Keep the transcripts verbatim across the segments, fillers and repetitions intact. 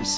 others.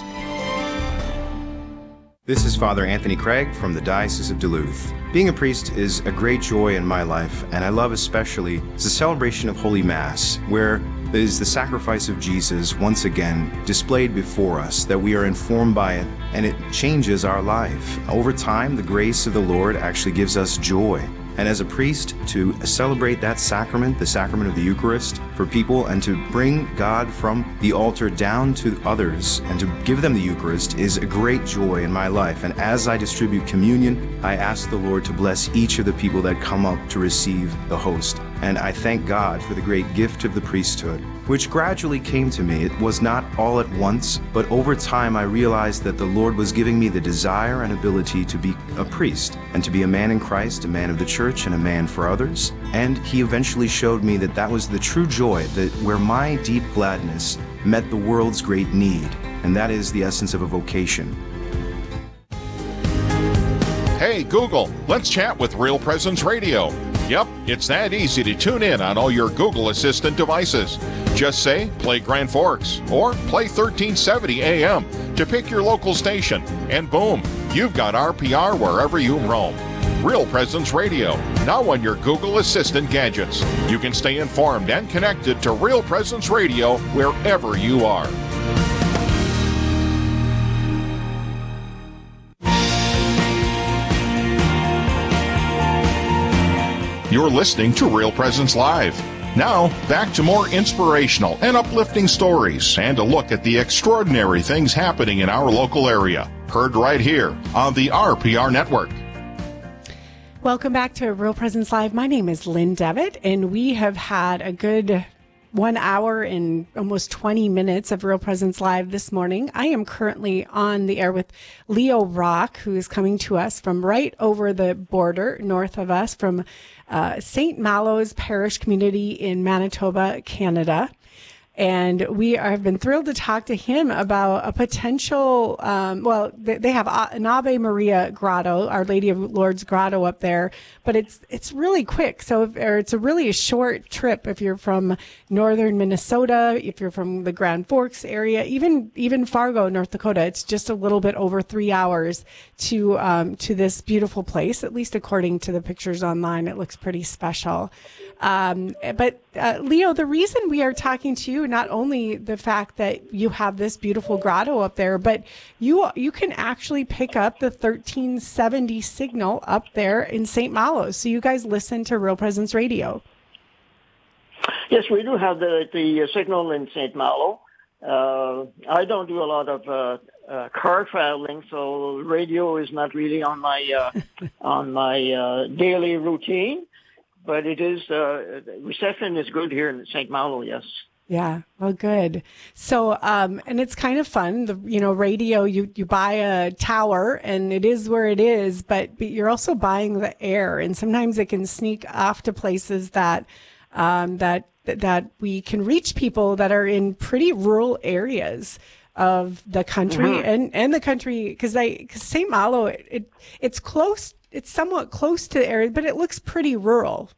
This is Father Anthony Craig from the Diocese of Duluth. Being a priest is a great joy in my life, and I love especially the celebration of Holy Mass, where is the sacrifice of Jesus once again displayed before us, that we are informed by it, and it changes our life. Over time, the grace of the Lord actually gives us joy. And as a priest, to celebrate that sacrament, the sacrament of the Eucharist, for people, and to bring God from the altar down to others and to give them the Eucharist is a great joy in my life. And as I distribute communion, I ask the Lord to bless each of the people that come up to receive the host. And I thank God for the great gift of the priesthood, which gradually came to me. It was not all at once, but over time I realized that the Lord was giving me the desire and ability to be a priest and to be a man in Christ, a man of the church, and a man for others. And He eventually showed me that that was the true joy, that where my deep gladness met the world's great need, and that is the essence of a vocation. Hey, Google, let's chat with Real Presence Radio. Yep, it's that easy to tune in on all your Google Assistant devices. Just say, play Grand Forks, or play thirteen seventy A M to pick your local station, and boom, you've got R P R wherever you roam. Real Presence Radio, now on your Google Assistant gadgets. You can stay informed and connected to Real Presence Radio wherever you are. You're listening to Real Presence Live. Now, back to more inspirational and uplifting stories and a look at the extraordinary things happening in our local area. Heard right here on the R P R Network. Welcome back to Real Presence Live. My name is Lynn Devitt, and we have had a good one hour and almost twenty minutes of Real Presence Live this morning. I am currently on the air with Leo Rock, who is coming to us from right over the border north of us from uh, Saint Malo's Parish Community in Manitoba, Canada. And we are, have been thrilled to talk to him about a potential, um, well, they, they have an Ave Maria grotto, Our Lady of Lourdes grotto up there, but it's it's really quick. So if, or it's a really a short trip if you're from northern Minnesota, if you're from the Grand Forks area, even even Fargo, North Dakota. It's just a little bit over three hours to um, to this beautiful place, at least according to the pictures online. It looks pretty special. Um, but uh, Leo, the reason we are talking to you, not only the fact that you have this beautiful grotto up there, but you you can actually pick up the thirteen seventy signal up there in Saint Malo. So you guys listen to Real Presence Radio. Yes, we do have the the signal in Saint Malo. Uh, I don't do a lot of uh, uh, car traveling, so radio is not really on my uh, on my uh, daily routine. But it is, uh, reception is good here in Saint Malo, yes. Yeah, well, good. So, um, and it's kind of fun. The, you know, radio, you, you buy a tower and it is where it is, but, but you're also buying the air. And sometimes it can sneak off to places that, um, that, that we can reach people that are in pretty rural areas of the country mm-hmm. and, and the country. Cause I, cause Saint Malo, it, it, it's close. It's somewhat close to the area, but it looks pretty rural.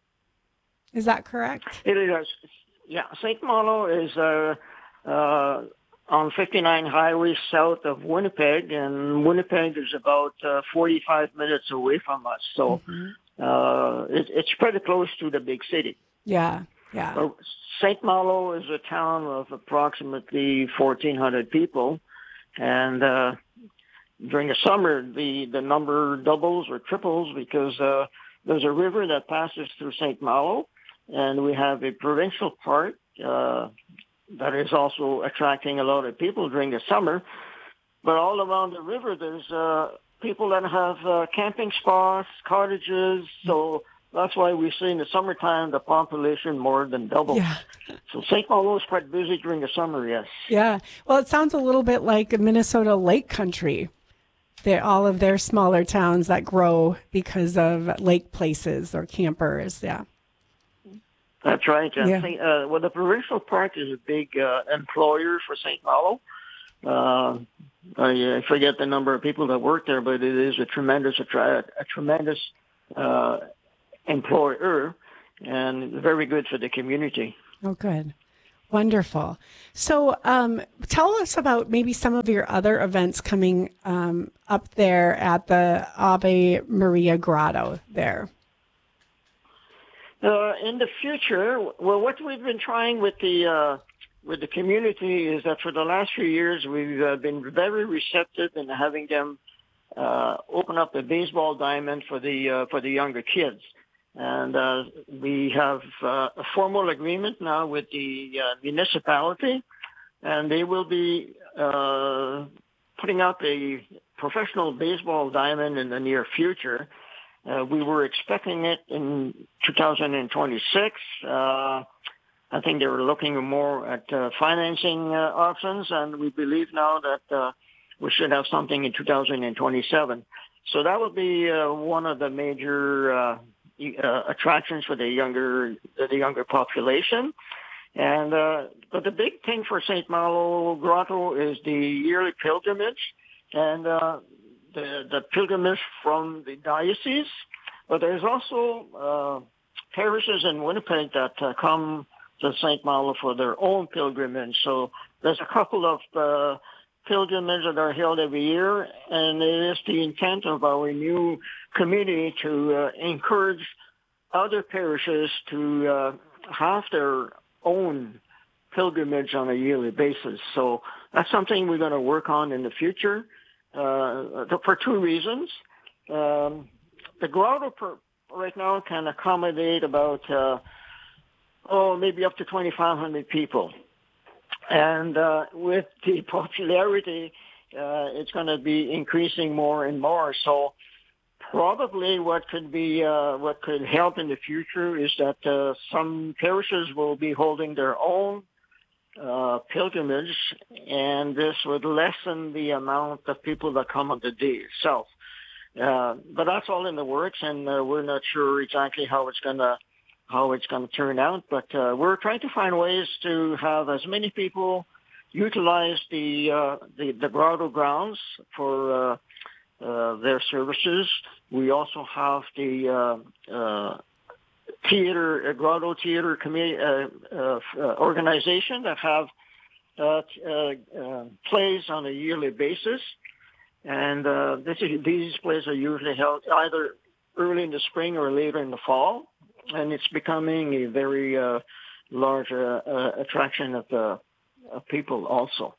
Is that correct? It is. Yeah, Saint Malo is uh, uh, on fifty-nine Highway south of Winnipeg, and Winnipeg is about uh, forty-five minutes away from us. So mm-hmm. uh, it, it's pretty close to the big city. Yeah, yeah. So Saint Malo is a town of approximately fourteen hundred people, and uh, during the summer, the, the number doubles or triples because uh, there's a river that passes through Saint Malo, and we have a provincial park uh, that is also attracting a lot of people during the summer. But all around the river, there's uh, people that have uh, camping spots, cottages. So that's why we see in the summertime the population more than doubles. Yeah. So Saint Malo is quite busy during the summer, yes. Yeah. Well, it sounds a little bit like Minnesota Lake Country. They're all of their smaller towns that grow because of lake places or campers. Yeah. That's right. Yeah. Saint, uh, well, the provincial park is a big uh, employer for Saint Malo. Uh, I, I forget the number of people that work there, but it is a tremendous, a, a tremendous uh, employer and very good for the community. Oh, good. Wonderful. So um, tell us about maybe some of your other events coming um, up there at the Ave Maria Grotto there. Uh, in the future, well, what we've been trying with the uh, with the community is that for the last few years we've uh, been very receptive in having them uh, open up the baseball diamond for the uh, for the younger kids. And uh, we have uh, a formal agreement now with the uh, municipality, and they will be uh, putting up a professional baseball diamond in the near future. Uh, we were expecting it in two thousand twenty-six. Uh, I think they were looking more at uh, financing uh, options, and we believe now that uh, we should have something in two thousand twenty-seven. So that will be uh, one of the major uh, Uh, attractions for the younger the younger population, and uh, but the big thing for Saint Malo Grotto is the yearly pilgrimage, and uh, the the pilgrimage from the diocese. But there's also uh, parishes in Winnipeg that uh, come to Saint Malo for their own pilgrimage. So there's a couple of uh, pilgrimages that are held every year, and it is the intent of our new community to uh, encourage other parishes to uh, have their own pilgrimage on a yearly basis. So that's something we're going to work on in the future uh, for two reasons. Um, the grotto per, right now can accommodate about, uh, oh, maybe up to twenty-five hundred people. And uh, with the popularity, uh, it's going to be increasing more and more. So probably what could be uh, what could help in the future is that uh, some parishes will be holding their own uh, pilgrimage, and this would lessen the amount of people that come on the day itself. Uh, but that's all in the works, and uh, we're not sure exactly how it's going to how it's going to turn out. But uh, we're trying to find ways to have as many people utilize the uh, the, the grotto grounds for uh, uh, their services. We also have the uh, uh, theater, uh, grotto theater committee uh, uh, uh, organization that have uh, uh, uh, plays on a yearly basis, and uh, this is, these plays are usually held either early in the spring or later in the fall, and it's becoming a very uh, large uh, uh, attraction of the of people also.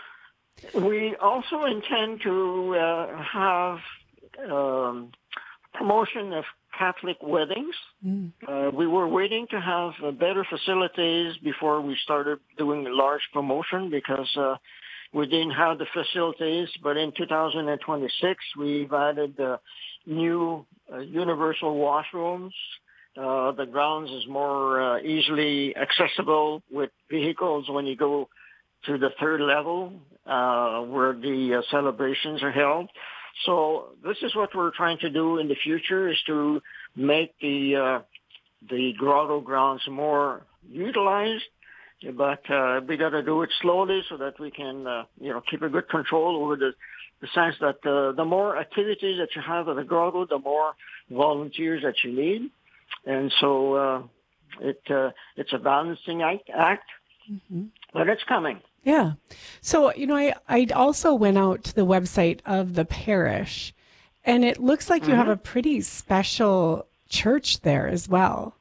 We also intend to uh, have um, promotion of Catholic weddings. Mm. Uh, we were waiting to have uh, better facilities before we started doing large promotion because uh, we didn't have the facilities. But in two thousand twenty-six, we've added uh, new uh, universal washrooms. Uh, the grounds is more uh, easily accessible with vehicles when you go to the third level uh, where the uh, celebrations are held. So this is what we're trying to do in the future, is to make the uh, the grotto grounds more utilized. But uh, we got to do it slowly so that we can, uh, you know, keep a good control over the, the sense that uh, the more activities that you have at the grotto, the more volunteers that you need. And so uh, it uh, it's a balancing act, act mm-hmm. but it's coming. Yeah. So, you know, I, I also went out to the website of the parish, and it looks like mm-hmm. you have a pretty special church there as well.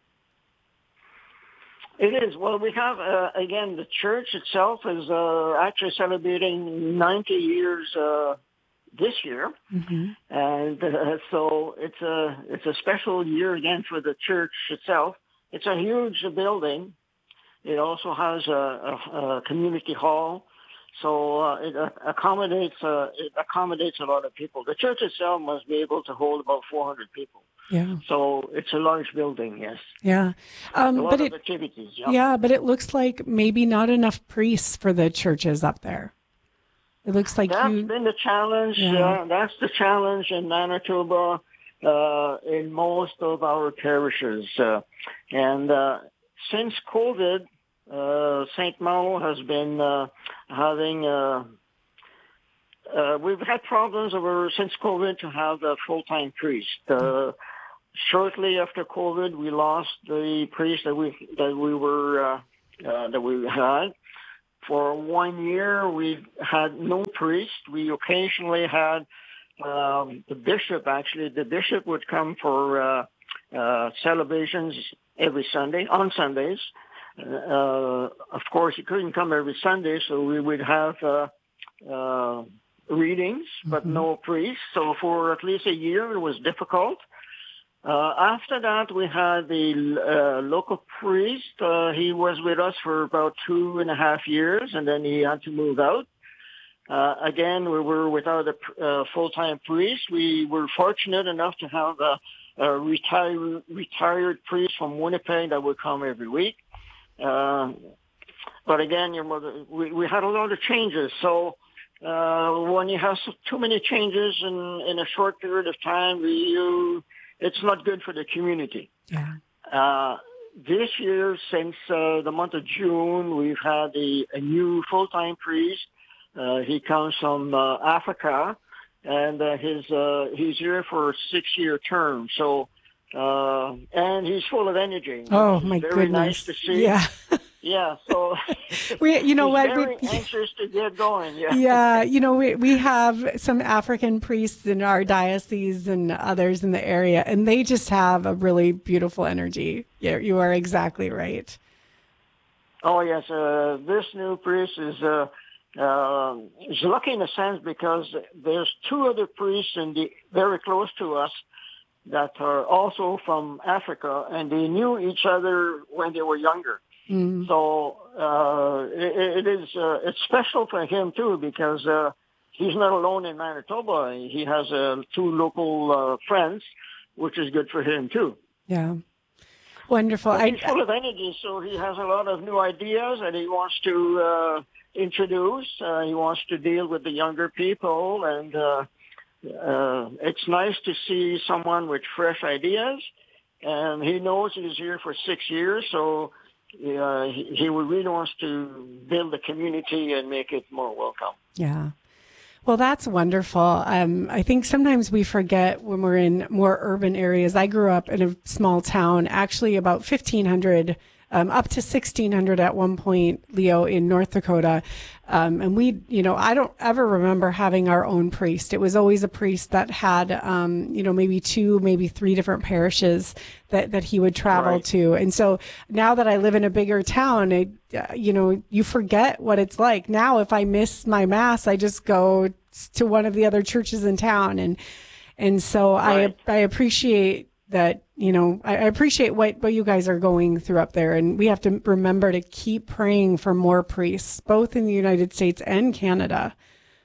It is. Well, we have, uh, again, the church itself is uh, actually celebrating ninety years uh, this year. Mm-hmm. And uh, so it's a, it's a special year again for the church itself. It's a huge building. It also has a, a, a community hall, so uh, it uh, accommodates uh, it accommodates a lot of people. The church itself must be able to hold about four hundred people. Yeah. So it's a large building, yes. Yeah. Um, a lot but of it, activities. Yeah. yeah, but it looks like maybe not enough priests for the churches up there. It looks like that's you... been the challenge. Yeah. Uh, that's the challenge in Manitoba, uh, in most of our parishes, uh, and uh, since COVID. Uh, Saint Malo has been uh, having, uh, uh, we've had problems over since COVID to have a full-time priest. Uh, shortly after COVID, we lost the priest that we that we were uh, uh, that we had. For one year, we had no priest. We occasionally had um, the bishop. Actually, the bishop would come for uh, uh, celebrations every Sunday, on Sundays. Uh, of course, he couldn't come every Sunday, so we would have uh, uh, readings, but mm-hmm. no priest. So for at least a year, it was difficult. Uh, after that, we had the uh, local priest. Uh, he was with us for about two and a half years, and then he had to move out. Uh, again, we were without a uh, full-time priest. We were fortunate enough to have a, a retired, retired priest from Winnipeg that would come every week. Uh, but again, your mother, we, we had a lot of changes. So uh, when you have too many changes in, in a short period of time, you... it's not good for the community. Yeah. Uh, this year, since uh, the month of June, we've had a, a new full-time priest. Uh, he comes from uh, Africa, and uh, his uh, he's here for a six-year term. So, uh, and he's full of energy. Oh my very goodness! Nice to see. Yeah. Yeah, so we, you know he's what, very we, anxious to get going. Yeah, yeah, you know, we we have some African priests in our diocese and others in the area, and they just have a really beautiful energy. Yeah, you are exactly right. Oh yes, uh, this new priest is uh, uh, is lucky in a sense because there's two other priests in the very close to us that are also from Africa, and they knew each other when they were younger. Mm. So uh, it, it is uh, it's special for him too because uh, he's not alone in Manitoba. He has uh, two local uh, friends, which is good for him too. Yeah, wonderful. But I, he's full of energy, so he has a lot of new ideas, and he wants to uh, introduce. Uh, he wants to deal with the younger people, and uh, uh, it's nice to see someone with fresh ideas. And he knows he's here for six years, so. Yeah, he, he really wants to build the community and make it more welcome. Yeah. Well, that's wonderful. Um, I think sometimes we forget when we're in more urban areas. I grew up in a small town, actually about fifteen hundred, um, up to sixteen hundred at one point, Leo, in North Dakota. Um, and we, you know, I don't ever remember having our own priest. It was always a priest that had, um, you know, maybe two, maybe three different parishes that, that he would travel right. to. And so now that I live in a bigger town, it, uh, you know, you forget what it's like. Now, if I miss my mass, I just go to one of the other churches in town. And, and so right. I, I appreciate that, you know, I, I appreciate what, what you guys are going through up there. And we have to remember to keep praying for more priests, both in the United States and Canada.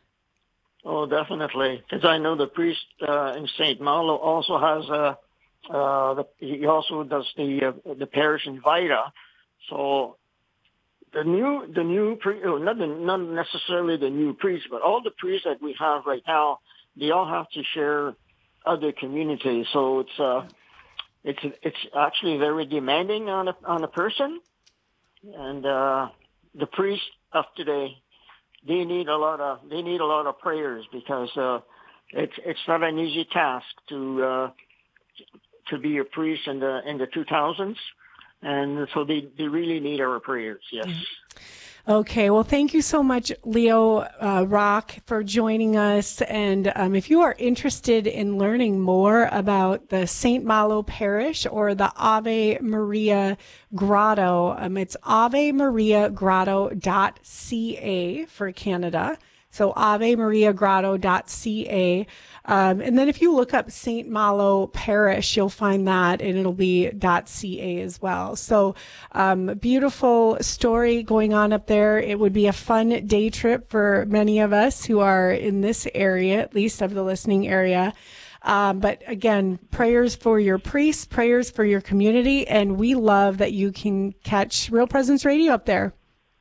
Oh, definitely. Because I know the priest uh, in Saint Malo also has a, uh, the, he also does the uh, the parish in Vida. So the new, the new priest, not, the, not necessarily the new priest, but all the priests that we have right now, they all have to share other communities. So it's uh, it's it's actually very demanding on a on a person, and uh, the priests of today, they need a lot of they need a lot of prayers because uh, it's it's not an easy task to uh, to be a priest in the in the two thousands, and so they they really need our prayers. Yes. Mm-hmm. Okay, well, thank you so much, Leo uh, Rock, for joining us. And um, if you are interested in learning more about the Saint Malo Parish or the Ave Maria Grotto, um, it's ave maria grotto dot c a for Canada. So ave maria grotto dot c a. Um, and then if you look up Saint Malo Parish, you'll find that, and it'll be .ca as well. So um, beautiful story going on up there. It would be a fun day trip for many of us who are in this area, at least of the listening area. Um, but again, prayers for your priests, prayers for your community, and we love that you can catch Real Presence Radio up there.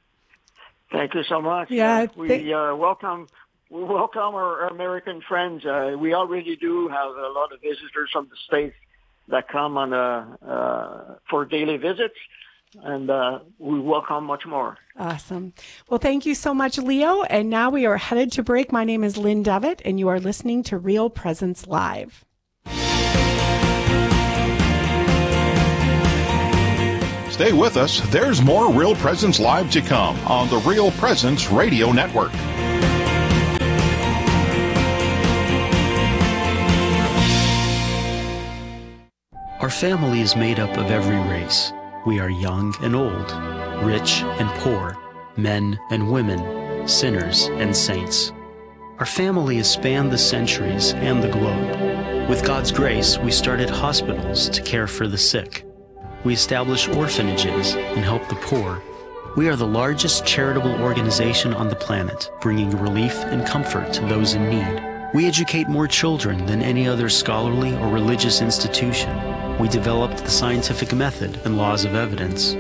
Thank you so much. Yeah, uh, we uh, welcome we welcome our American friends. Uh, we already do have a lot of visitors from the States that come on uh, uh, for daily visits, and uh, we welcome much more. Awesome. Well, thank you so much, Leo. And now we are headed to break. My name is Lynn Devitt, and you are listening to Real Presence Live. Stay with us. There's more Real Presence Live to come on the Real Presence Radio Network. Our family is made up of every race. We are young and old, rich and poor, men and women, sinners and saints. Our family has spanned the centuries and the globe. With God's grace, we started hospitals to care for the sick. We establish orphanages and help the poor. We are the largest charitable organization on the planet, bringing relief and comfort to those in need. We educate more children than any other scholarly or religious institution. We developed the scientific method and laws of evidence.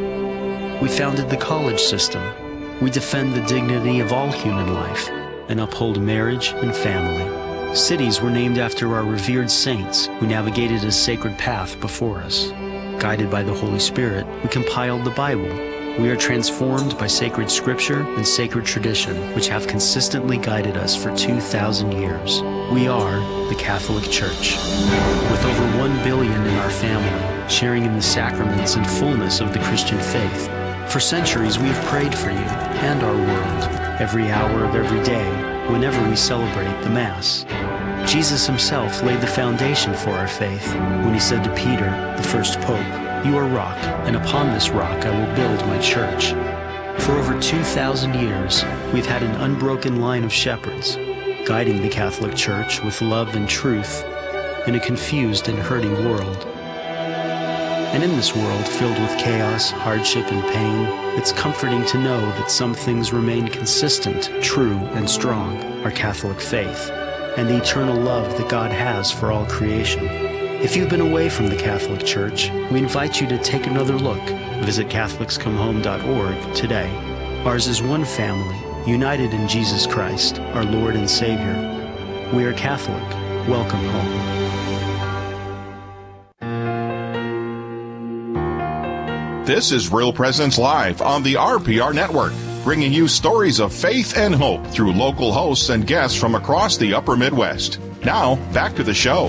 We founded the college system. We defend the dignity of all human life and uphold marriage and family. Cities were named after our revered saints who navigated a sacred path before us. Guided by the Holy Spirit, we compiled the Bible. We are transformed by sacred scripture and sacred tradition, which have consistently guided us for two thousand years. We are the Catholic Church. With over one billion in our family, sharing in the sacraments and fullness of the Christian faith. For centuries, we have prayed for you and our world, every hour of every day, whenever we celebrate the Mass. Jesus himself laid the foundation for our faith when he said to Peter, the first pope, "You are rock, and upon this rock I will build my church." For over two thousand years, we've had an unbroken line of shepherds, guiding the Catholic Church with love and truth in a confused and hurting world. And in this world filled with chaos, hardship, and pain, it's comforting to know that some things remain consistent, true, and strong, our Catholic faith, and the eternal love that God has for all creation. If you've been away from the Catholic Church, we invite you to take another look. Visit Catholics Come Home dot org today. Ours is one family, united in Jesus Christ, our Lord and Savior. We are Catholic. Welcome home. This is Real Presence Live on the R P R Network, bringing you stories of faith and hope through local hosts and guests from across the upper Midwest. Now, back to the show.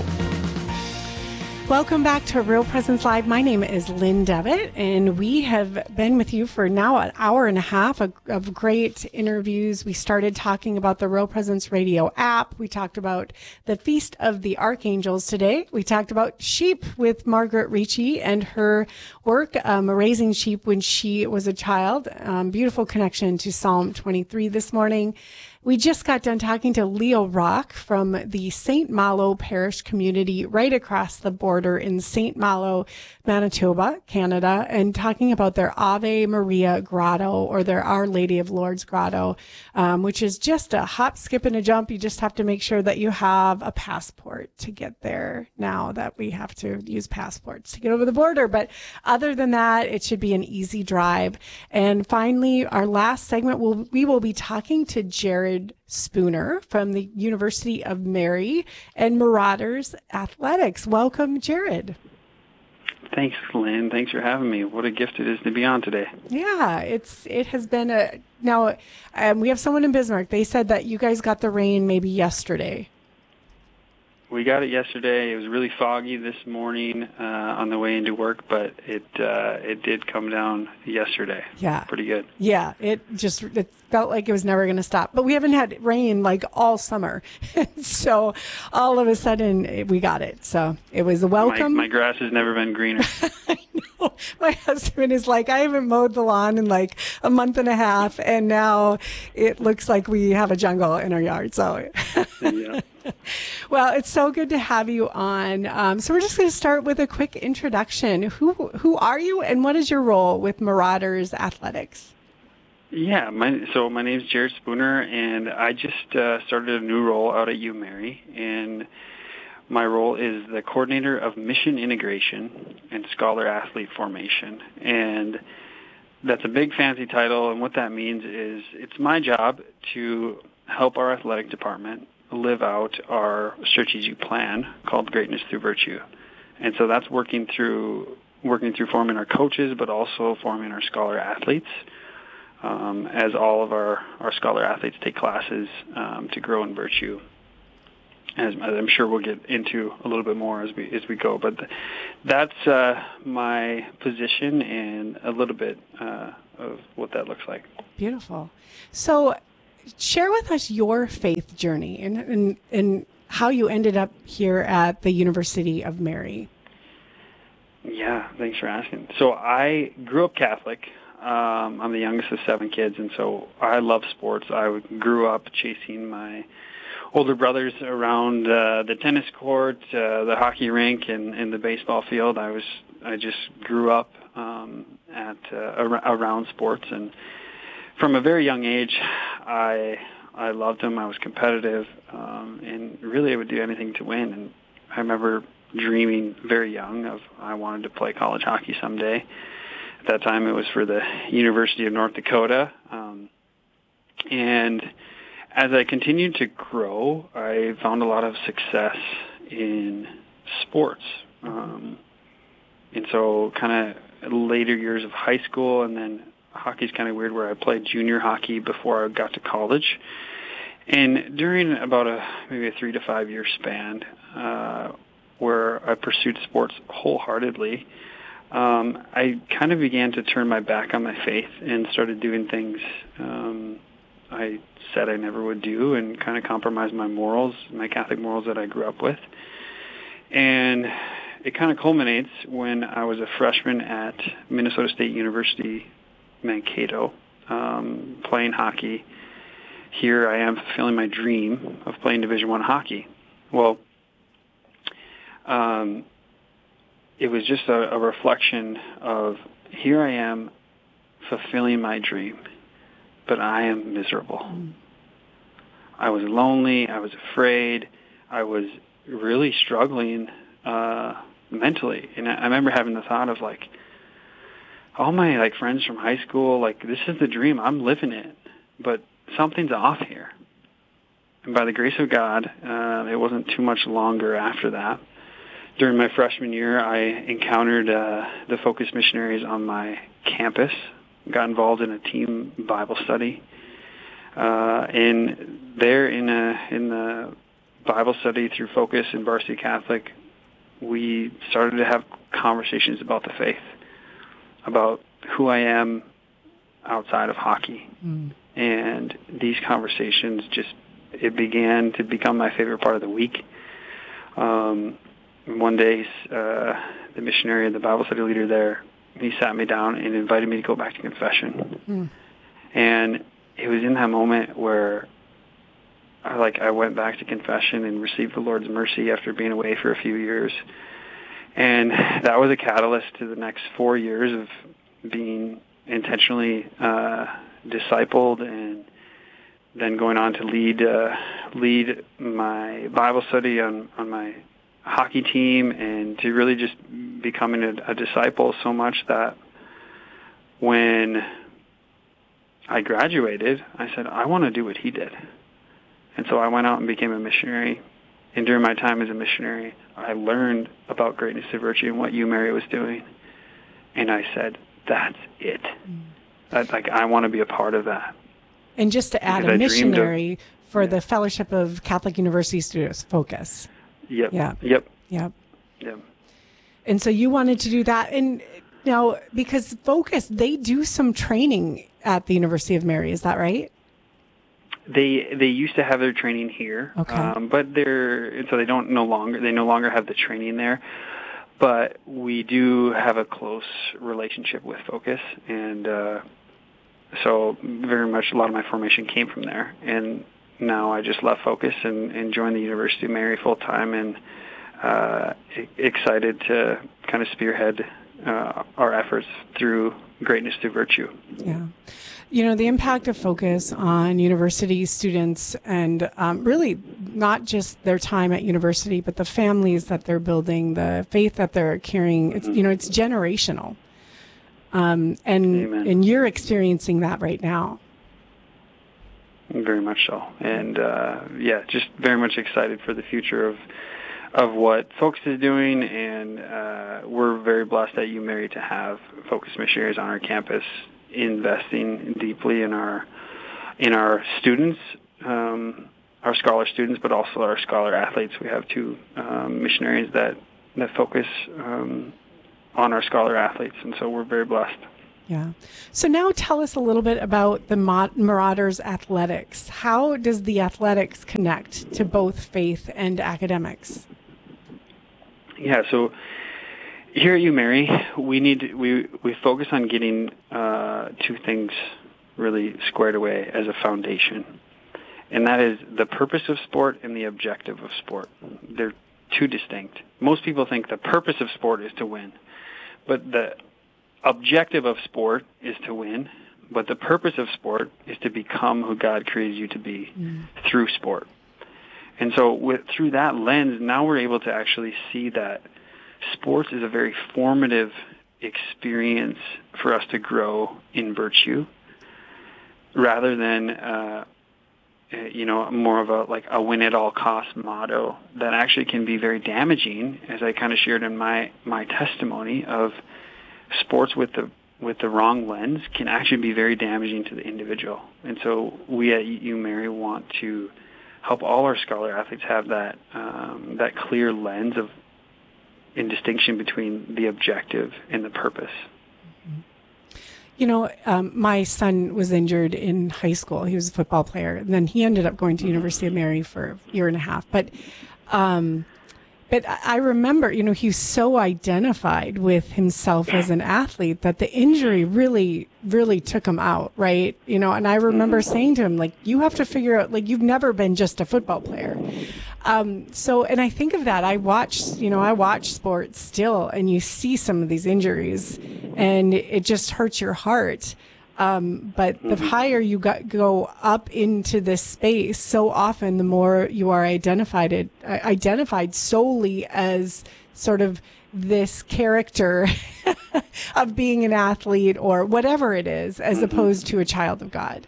Welcome back to Real Presence Live. My name is Lynn Devitt, and we have been with you for now an hour and a half of, of great interviews. We started talking about the Real Presence Radio app. We talked about the Feast of the Archangels today. We talked about sheep with Margaret Ricci and her work um, raising sheep when she was a child. Um, beautiful connection to Psalm twenty-three this morning. We just got done talking to Leo Rock from the Saint Malo Parish community right across the border in Saint Malo, Manitoba, Canada, and talking about their Ave Maria Grotto, or their Our Lady of Lourdes Grotto, um, which is just a hop, skip, and a jump. You just have to make sure that you have a passport to get there now that we have to use passports to get over the border. But other than that, it should be an easy drive. And finally, our last segment, we'll, we will be talking to Jared Spooner from the University of Mary and Marauders Athletics. Welcome, Jared. Thanks, Lynn. Thanks for having me. What a gift it is to be on today. Yeah, it's it has been a now. Um, we have someone in Bismarck. They said that you guys got the rain maybe yesterday. We got it yesterday. It was really foggy this morning uh, on the way into work, but it uh, it did come down yesterday. Yeah, pretty good. Yeah, it just it felt like it was never going to stop. But we haven't had rain like all summer, so all of a sudden we got it. So it was a welcome. My, my grass has never been greener. I know. My husband is like, I haven't mowed the lawn in like a month and a half, and now it looks like we have a jungle in our yard. So. Yeah. Well, it's so good to have you on. Um, so we're just going to start with a quick introduction. Who who are you, and what is your role with Marauders Athletics? Yeah, my, so my name is Jared Spooner, and I just uh, started a new role out at U Mary, and my role is the coordinator of mission integration and scholar athlete formation. And that's a big fancy title, and what that means is it's my job to help our athletic department live out our strategic plan called Greatness Through Virtue. And so that's working through working through forming our coaches, but also forming our scholar athletes, um, as all of our, our scholar athletes take classes um, to grow in virtue. as I'm sure we'll get into a little bit more as we as we go. But that's uh, my position and a little bit uh, of what that looks like. Beautiful. So share with us your faith journey and, and, and how you ended up here at the University of Mary. Yeah, thanks for asking. So I grew up Catholic. Um, I'm the youngest of seven kids, and so I love sports. I grew up chasing my older brothers around uh, the tennis court, uh, the hockey rink, and, and the baseball field. I was I just grew up um, at uh, ar- around sports, and from a very young age, I I loved them. I was competitive, um, and really I would do anything to win. And I remember dreaming very young of I wanted to play college hockey someday. At that time, it was for the University of North Dakota. Um, and as I continued to grow, I found a lot of success in sports. Um, and so kind of later years of high school, and then hockey's kind of weird where I played junior hockey before I got to college. And during about a maybe a three to five year span, uh, where I pursued sports wholeheartedly, um, I kind of began to turn my back on my faith and started doing things um, I said I never would do, and kind of compromised my morals, my Catholic morals that I grew up with. And it kind of culminates when I was a freshman at Minnesota State University, Mankato, um, playing hockey. Here I am fulfilling my dream of playing Division One hockey. Well, um, it was just a, a reflection of here I am fulfilling my dream, but I am miserable. Mm. I was lonely. I was afraid. I was really struggling uh, mentally, and I, I remember having the thought of like, all my like friends from high school, like this is the dream. I'm living it, but something's off here. And by the grace of God, uh, it wasn't too much longer after that. During my freshman year, I encountered uh, the Focus missionaries on my campus, got involved in a team Bible study. Uh, and there in, a, in the Bible study through Focus and Varsity Catholic, we started to have conversations about the faith, about who I am outside of hockey. Mm. And these conversations just, it began to become my favorite part of the week. Um, one day, uh, the missionary and the Bible study leader there, he sat me down and invited me to go back to confession. Mm. And it was in that moment where I, like, I went back to confession and received the Lord's mercy after being away for a few years. And that was a catalyst to the next four years of being intentionally uh, discipled, and then going on to lead uh, lead my Bible study on, on my hockey team, and to really just becoming a, a disciple so much that when I graduated, I said, I want to do what he did. And so I went out and became a missionary. And during my time as a missionary, I learned about Greatness to Virtue and what you, Mary, was doing. And I said, that's it. Mm. I, like, I want to be a part of that. And just to add, because a missionary of, for yeah. the Fellowship of Catholic University Students, Focus. Yep. Yeah. Yep. Yep. Yep. And so you wanted to do that. And now, because Focus, they do some training at the University of Mary. Is that right? They they used to have their training here, okay. um, but they're so they don't no longer they no longer have the training there. But we do have a close relationship with Focus, and uh, so very much a lot of my formation came from there. And now I just left Focus and, and joined the University of Mary full time, and uh, excited to kind of spearhead uh, our efforts through Greatness to Virtue. Yeah. You know, the impact of Focus on university students, and um, really not just their time at university, but the families that they're building, the faith that they're carrying, it's, you know, it's generational. Um, and Amen. And you're experiencing that right now. Very much so. And, uh, yeah, just very much excited for the future of of what Focus is doing, and uh, we're very blessed at U Mary to have Focus missionaries on our campus, investing deeply in our in our students, um, our scholar students, but also our scholar athletes. We have two um, missionaries that, that focus um, on our scholar athletes, and so we're very blessed. Yeah. So now tell us a little bit about the Marauders athletics. How does the athletics connect to both faith and academics? Yeah, so here at UMary, we need we we focus on getting uh, two things really squared away as a foundation, and that is the purpose of sport and the objective of sport. They're two distinct. Most people think the purpose of sport is to win, but the objective of sport is to win, but the purpose of sport is to become who God created you to be mm. through sport. And so with, through that lens, now we're able to actually see that sports is a very formative experience for us to grow in virtue, rather than, uh, you know, more of a like a win-at-all-cost motto that actually can be very damaging, as I kind of shared in my, my testimony of sports with the with the wrong lens can actually be very damaging to the individual. And so we at UMary want to help all our scholar athletes have that um, that clear lens of in distinction between the objective and the purpose. You know, um, my son was injured in high school. He was a football player. And then he ended up going to University of Mary for a year and a half. But um, But I remember, you know, he was so identified with himself as an athlete that the injury really, really took him out, right? You know, and I remember saying to him, like, you have to figure out, like, you've never been just a football player. Um, so, and I think of that. I watch, you know, I watch sports still, and you see some of these injuries, and it just hurts your heart. Um, but the higher you got, go up into this space, so often the more you are identified identified solely as sort of this character of being an athlete or whatever it is, as mm-hmm. opposed to a child of God.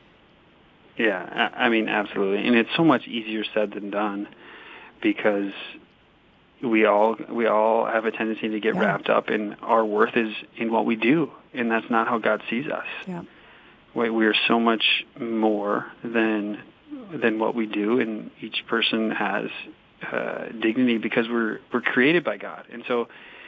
Yeah, I mean, absolutely. And it's so much easier said than done, because we all we all have a tendency to get yeah. wrapped up in our worth is in what we do, and that's not how God sees us. Yeah. We, we are so much more than than what we do, and each person has uh, dignity because we're we're created by God. And so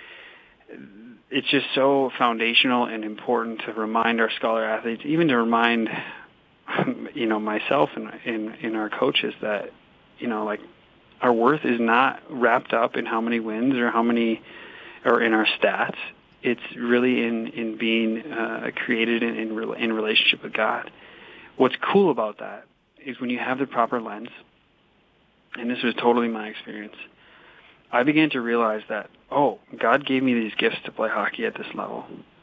it's just so foundational and important to remind our scholar athletes, even to remind you know myself and in in our coaches that you know like. Our worth is not wrapped up in how many wins or how many, or in our stats. It's really in in being uh, created in in, re- in relationship with God. What's cool about that is when you have the proper lens, and this was totally my experience, I began to realize that, oh, God gave me these gifts to play hockey at this level.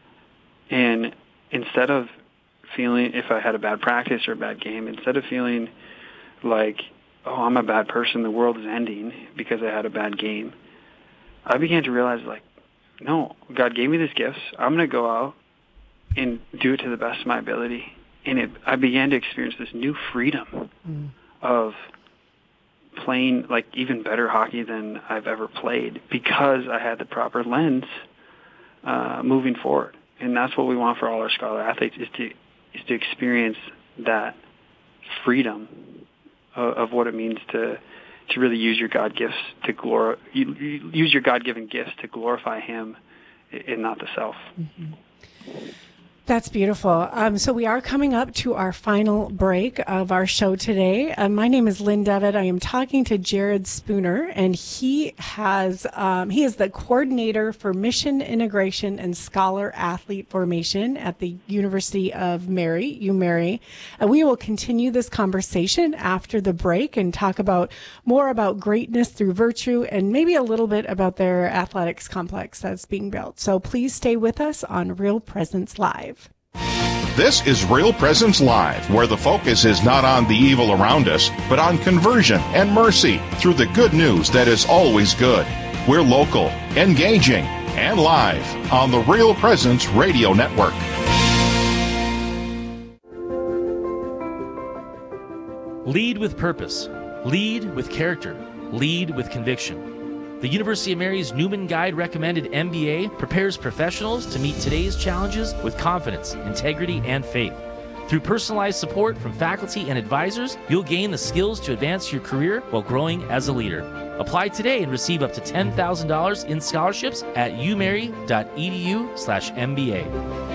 And instead of feeling, if I had a bad practice or a bad game, instead of feeling like, oh, I'm a bad person, the world is ending because I had a bad game, I began to realize, like, no, God gave me these gifts. I'm going to go out and do it to the best of my ability. And it, I began to experience this new freedom mm. of playing, like, even better hockey than I've ever played because I had the proper lens uh, moving forward. And that's what we want for all our scholar athletes, is to is to experience that freedom of what it means to to really use your God gifts to glor you, you use your God-given gifts to glorify Him and not the self. Mm-hmm. That's beautiful. Um, so we are coming up to our final break of our show today. Uh, my name is Lynn Devitt. I am talking to Jared Spooner, and he has um, he is the coordinator for mission integration and scholar athlete formation at the University of Mary, UMary. And we will continue this conversation after the break and talk about more about greatness through virtue and maybe a little bit about their athletics complex that's being built. So please stay with us on Real Presence Live. This is Real Presence Live, where the focus is not on the evil around us, but on conversion and mercy through the good news that is always good. We're local, engaging, and live on the Real Presence Radio Network. Lead with purpose. Lead with character. Lead with conviction. The University of Mary's Newman Guide recommended M B A prepares professionals to meet today's challenges with confidence, integrity, and faith. Through personalized support from faculty and advisors, you'll gain the skills to advance your career while growing as a leader. Apply today and receive up to ten thousand dollars in scholarships at umary.edu slash MBA.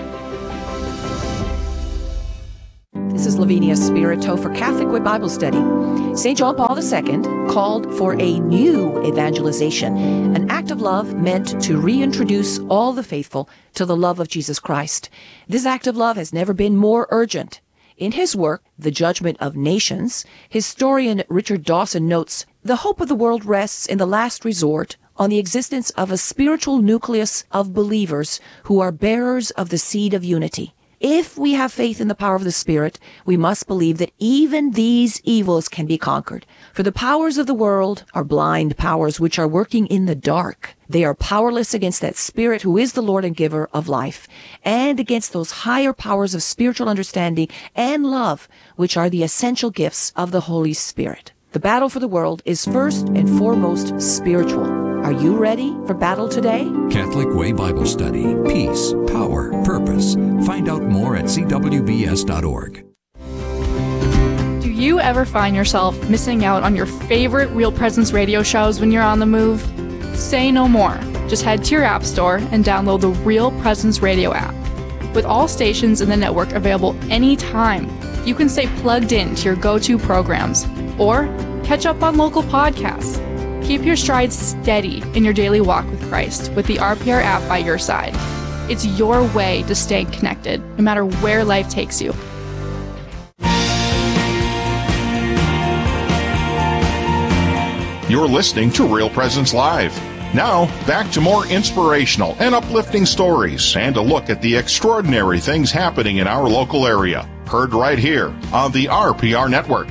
This is Lavinia Spirito for Catholic Way Bible Study. Saint John Paul the Second called for a new evangelization, an act of love meant to reintroduce all the faithful to the love of Jesus Christ. This act of love has never been more urgent. In his work, The Judgment of Nations, historian Richard Dawson notes, the hope of the world rests in the last resort on the existence of a spiritual nucleus of believers who are bearers of the seed of unity. If we have faith in the power of the Spirit, we must believe that even these evils can be conquered. For the powers of the world are blind powers which are working in the dark. They are powerless against that Spirit who is the Lord and giver of life, and against those higher powers of spiritual understanding and love, which are the essential gifts of the Holy Spirit. The battle for the world is first and foremost spiritual. Are you ready for battle today? Catholic Way Bible Study. Peace, power, purpose. Find out more at c w b s dot org. Do you ever find yourself missing out on your favorite Real Presence radio shows when you're on the move? Say no more. Just head to your app store and download the Real Presence radio app. With all stations in the network available anytime, you can stay plugged in to your go-to programs or catch up on local podcasts. Keep your stride steady in your daily walk with Christ with the R P R app by your side. It's your way to stay connected, no matter where life takes you. You're listening to Real Presence Live. Now, back to more inspirational and uplifting stories and a look at the extraordinary things happening in our local area. Heard right here on the R P R Network.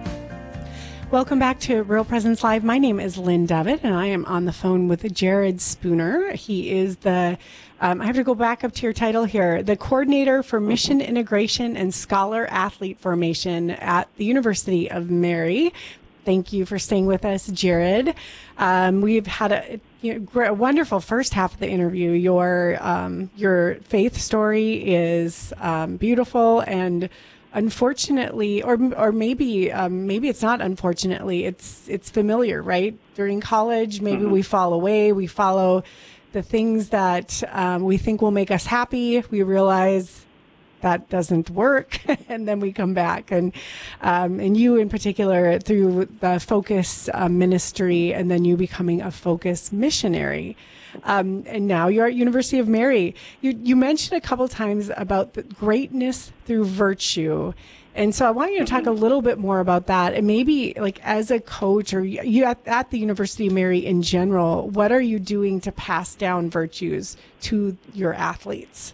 Welcome back to Real Presence Live. My name is Lynn Devitt, and I am on the phone with Jared Spooner. He is the, um, I have to go back up to your title here, the coordinator for mission integration and scholar athlete formation at the University of Mary. Thank you for staying with us, Jared. Um, we've had a, you know, a wonderful first half of the interview. Your um, your faith story is um, beautiful, and unfortunately, or or maybe um, maybe it's not unfortunately, it's it's familiar, right? During college, maybe mm-hmm. we fall away, we follow the things that um, we think will make us happy. We realize that doesn't work, and then we come back. And um, and you in particular, through the Focus uh, ministry, and then you becoming a Focus missionary. Um, and now you're at University of Mary. You, you mentioned a couple times about the greatness through virtue. And so I want you to talk a little bit more about that. And maybe like as a coach, or you at, at the University of Mary in general, what are you doing to pass down virtues to your athletes?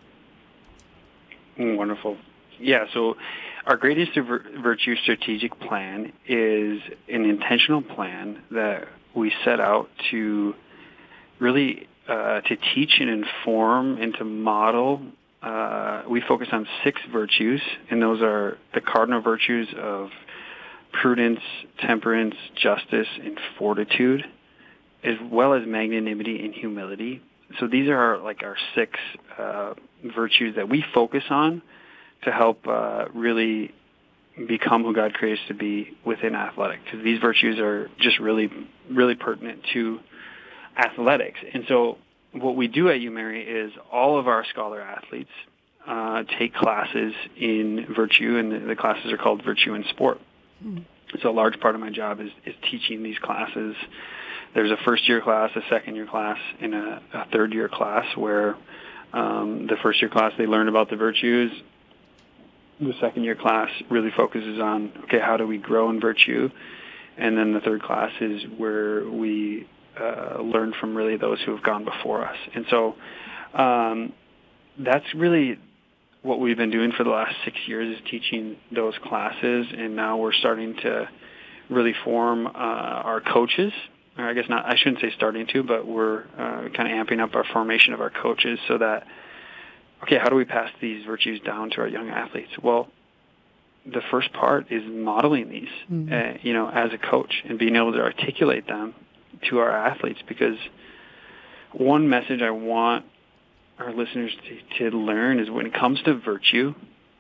Wonderful. Yeah, so our Greatest Virtue strategic plan is an intentional plan that we set out to really uh, to teach and inform and to model. Uh, we focus on six virtues, and those are the cardinal virtues of prudence, temperance, justice, and fortitude, as well as magnanimity and humility. So these are like our six uh, virtues that we focus on to help uh, really become who God created us to be within athletics. Because these virtues are just really, really pertinent to athletics. And so what we do at UMary is all of our scholar athletes uh, take classes in virtue, and the, the classes are called Virtue in Sport. Mm-hmm. So a large part of my job is, is teaching these classes. There's a first-year class, a second-year class, and a, a third-year class where um, the first-year class they learn about the virtues. The second-year class really focuses on, okay, how do we grow in virtue? And then the third class is where we uh, learn from really those who have gone before us. And so um, that's really what we've been doing for the last six years is teaching those classes, and now we're starting to really form uh, our coaches. Or I guess not, I shouldn't say starting to, but we're uh, kind of amping up our formation of our coaches so that, okay, how do we pass these virtues down to our young athletes? Well, the first part is modeling these, mm-hmm. uh, you know, as a coach and being able to articulate them to our athletes, because one message I want our listeners to, to learn is when it comes to virtue,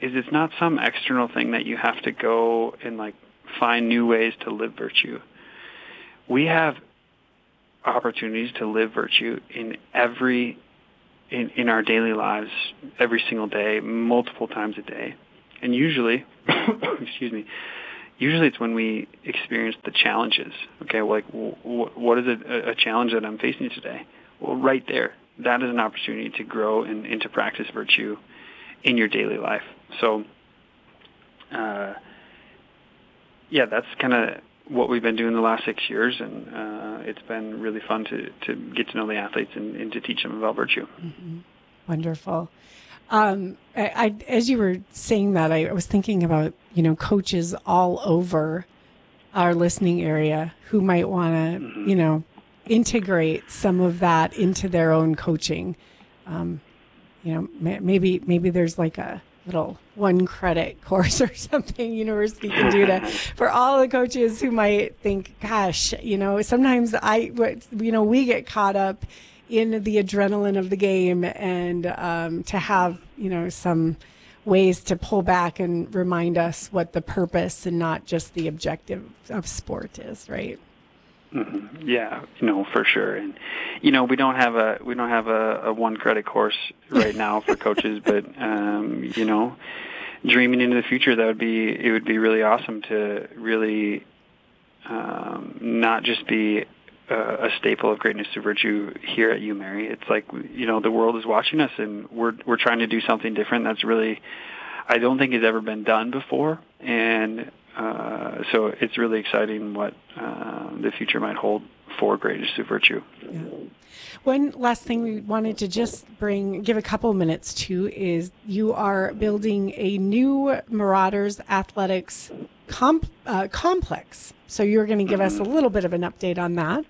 is it's not some external thing that you have to go and like find new ways to live virtue. We have opportunities to live virtue in every in, in our daily lives every single day, multiple times a day. And usually, excuse me, usually it's when we experience the challenges. Okay, like w- w- what is a, a challenge that I'm facing today? Well, right there, that is an opportunity to grow and, and to practice virtue in your daily life. So, uh, yeah, that's kind of what we've been doing the last six years, and uh, it's been really fun to, to get to know the athletes and, and to teach them about virtue. Mm-hmm. Wonderful. Um, I, I, as you were saying that, I was thinking about, you know, coaches all over our listening area who might want to, mm-hmm. you know, integrate some of that into their own coaching. Um, you know, maybe maybe there's like a little one credit course or something university can do to for all the coaches who might think, gosh, you know, sometimes I, you know, we get caught up in the adrenaline of the game, and um, to have, you know, some ways to pull back and remind us what the purpose and not just the objective of sport is, right? Mm-hmm. Yeah, you know, for sure. And, you know, we don't have a, we don't have a, a one credit course right now for coaches, but, um, you know, dreaming into the future, that would be, it would be really awesome to really, um, not just be a, a staple of greatness to virtue here at UMary. It's like, you know, the world is watching us, and we're, we're trying to do something different that's really, I don't think has ever been done before. And, Uh, so it's really exciting what uh, the future might hold for Greatness to Virtue. Yeah. One last thing we wanted to just bring, give a couple minutes to, is you are building a new Marauders Athletics comp, uh, complex. So you're going to give mm-hmm. us a little bit of an update on that.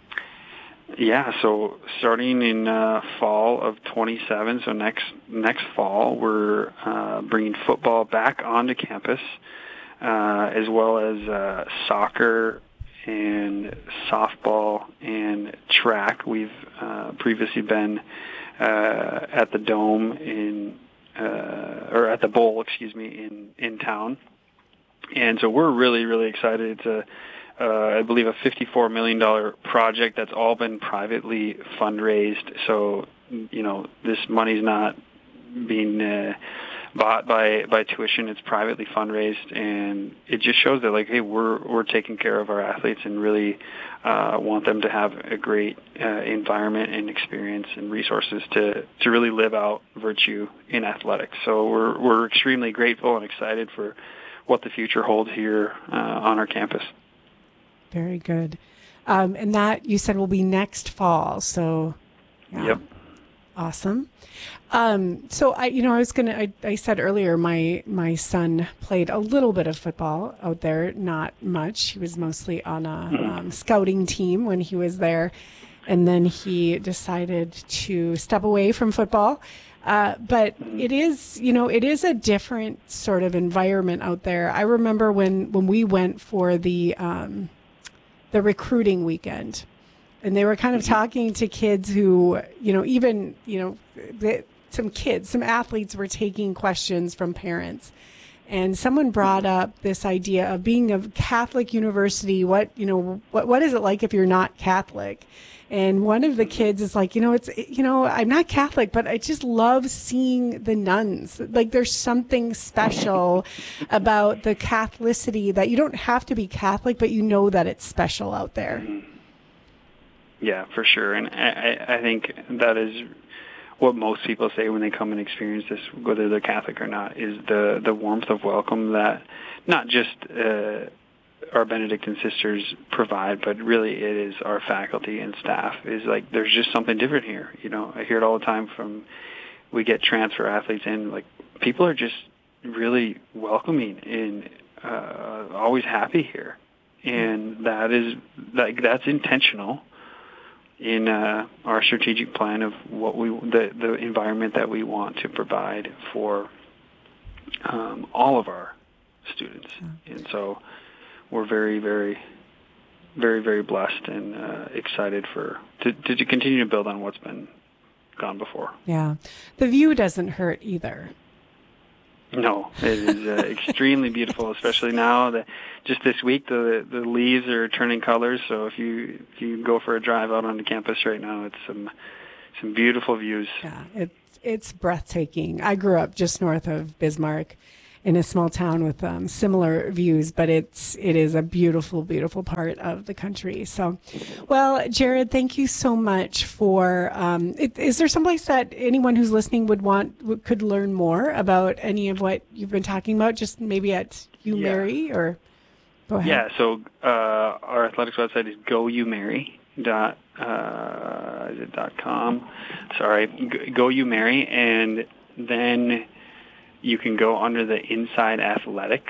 Yeah, so starting in uh, fall of twenty-seven, so next next fall, we're uh, bringing football back onto campus. Uh, as well as uh, soccer and softball and track. We've uh, previously been uh, at the Dome in, uh, or at the Bowl, excuse me, in, in town. And so we're really, really excited. It's a, uh, I believe, a fifty-four million dollars project that's all been privately fundraised. So, you know, this money's not being uh, bought by, by tuition. It's privately fundraised, and it just shows that, like, hey, we're we're taking care of our athletes and really uh, want them to have a great uh, environment and experience and resources to, to really live out virtue in athletics. So we're we're extremely grateful and excited for what the future holds here uh, on our campus. Very good. Um, and that, you said, will be next fall. So, yeah. Yep. Awesome. Um, so I, you know, I was going to, I said earlier, my, my son played a little bit of football out there, not much. He was mostly on a um, scouting team when he was there. And then he decided to step away from football. Uh, but it is, you know, it is a different sort of environment out there. I remember when, when we went for the, um, the recruiting weekend, and they were kind of talking to kids who, you know, even, you know, the, some kids, some athletes were taking questions from parents. And someone brought up this idea of being a Catholic university. What, you know, what, what is it like if you're not Catholic? And one of the kids is like, you know, it's, you know, I'm not Catholic, but I just love seeing the nuns. Like, there's something special about the Catholicity that you don't have to be Catholic, but you know that it's special out there. Yeah, for sure. And I, I think that is what most people say when they come and experience this, whether they're Catholic or not, is the, the warmth of welcome that not just uh, our Benedictine sisters provide, but really it is our faculty and staff. Is like, there's just something different here. You know, I hear it all the time from, we get transfer athletes in, like, people are just really welcoming and uh, always happy here. And that is, like, that's intentional in uh, our strategic plan of what we, the, the environment that we want to provide for um, all of our students. And so we're very, very, very, very blessed and uh, excited for to, to continue to build on what's been gone before. Yeah. The view doesn't hurt either. No, it is uh, extremely beautiful, especially now that just this week the the leaves are turning colors. So if you if you go for a drive out on the campus right now, it's some some beautiful views. Yeah, it's it's breathtaking. I grew up just north of Bismarck, in a small town with um, similar views, but it's it is a beautiful, beautiful part of the country. So, well, Jared, thank you so much for. Um, it, is there someplace that anyone who's listening would want would, could learn more about any of what you've been talking about? Just maybe at U Mary, yeah. or go ahead. Yeah. So uh, our athletics website is go u mary dot uh, is it dot com? Sorry, go u mary, and then you can go under the Inside Athletics,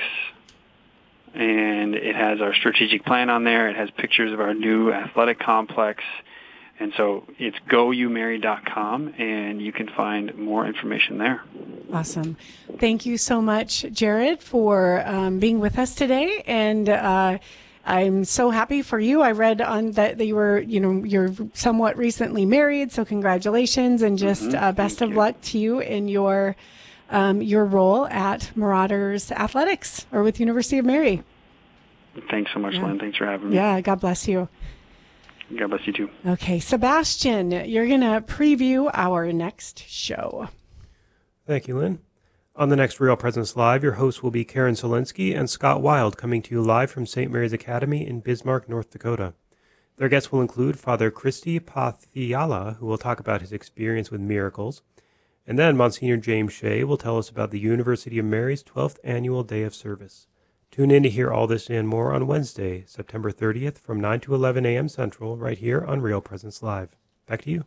and it has our strategic plan on there. It has pictures of our new athletic complex, and so it's go u mary dot com, and you can find more information there. Awesome. Thank you so much, Jared, for um, being with us today, and uh, I'm so happy for you. I read on that, that you were, you know, you're somewhat recently married, so congratulations, and just mm-hmm. uh, best Thank of you. luck to you in your Um, your role at Marauders Athletics or with University of Mary. Thanks so much, yeah. Lynn. Thanks for having me. Yeah, God bless you. God bless you too. Okay, Sebastian, you're going to preview our next show. Thank you, Lynn. On the next Real Presence Live, your hosts will be Karen Solinsky and Scott Wild, coming to you live from Saint Mary's Academy in Bismarck, North Dakota. Their guests will include Father Christy Pathiala, who will talk about his experience with miracles. And then Monsignor James Shea will tell us about the University of Mary's twelfth Annual Day of Service. Tune in to hear all this and more on Wednesday, September thirtieth from nine to eleven a.m. Central, right here on Real Presence Live. Back to you.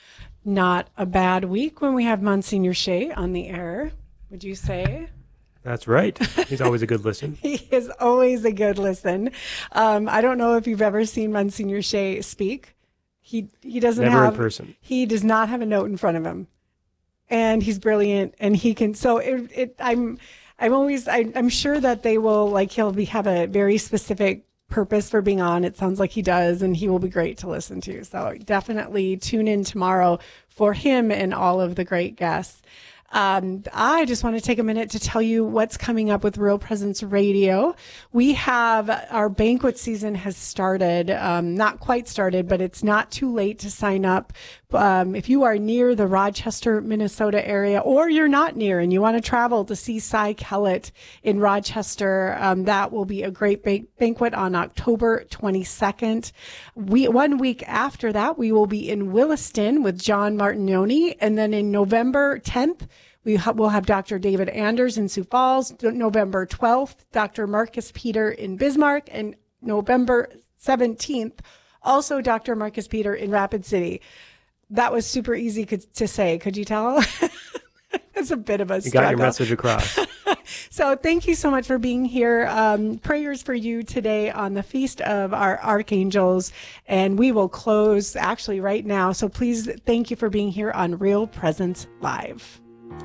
Not a bad week when we have Monsignor Shea on the air, would you say? That's right. He's always a good listen. He is always a good listen. Um, I don't know if you've ever seen Monsignor Shea speak. He he doesn't Never have... in person. He does not have a note in front of him. And he's brilliant, and he can. So it, it I'm, I'm always. I, I'm sure that they will like. He'll be have a very specific purpose for being on. It sounds like he does, and he will be great to listen to. So definitely tune in tomorrow for him and all of the great guests. Um, I just want to take a minute to tell you what's coming up with Real Presence Radio. We have our banquet season has started, um, not quite started, but it's not too late to sign up. Um, if you are near the Rochester, Minnesota area, or you're not near and you want to travel to see Cy Kellett in Rochester, um, that will be a great ba- banquet on October twenty-second. We, one week after that, we will be in Williston with John Martignoni, and then in November tenth, we ha- will have Doctor David Anders in Sioux Falls. November twelfth, Doctor Marcus Peter in Bismarck, and November seventeenth, also Doctor Marcus Peter in Rapid City. That was super easy could, to say. Could you tell? It's a bit of a struggle. You got your message across. So thank you so much for being here. Um, prayers for you today on the Feast of our Archangels. And we will close actually right now. So please thank you for being here on Real Presence Live.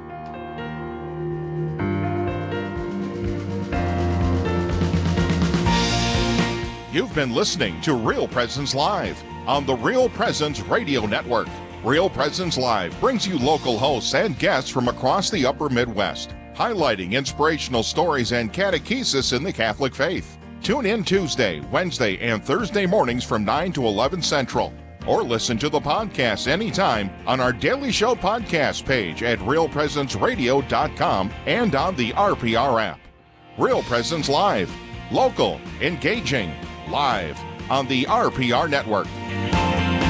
You've been listening to Real Presence Live on the Real Presence Radio Network. Real Presence Live brings you local hosts and guests from across the upper Midwest, highlighting inspirational stories and catechesis in the Catholic faith. Tune in Tuesday, Wednesday, and Thursday mornings from nine to eleven Central, or listen to the podcast anytime on our Daily Show podcast page at real presence radio dot com and on the R P R app. Real Presence Live, local, engaging, live on the R P R Network.